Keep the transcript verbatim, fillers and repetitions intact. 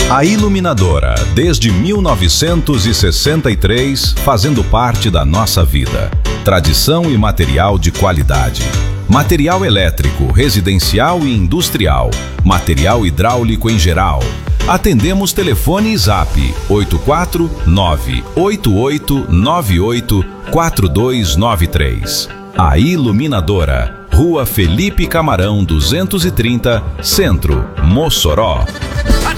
A Iluminadora, desde mil novecentos e sessenta e três, fazendo parte da nossa vida. Tradição e material de qualidade. Material elétrico, residencial e industrial. Material hidráulico em geral. Atendemos telefone e zap oito quatro nove oito oito nove oito quatro dois nove três. A Iluminadora, Rua Felipe Camarão duzentos e trinta, Centro, Mossoró.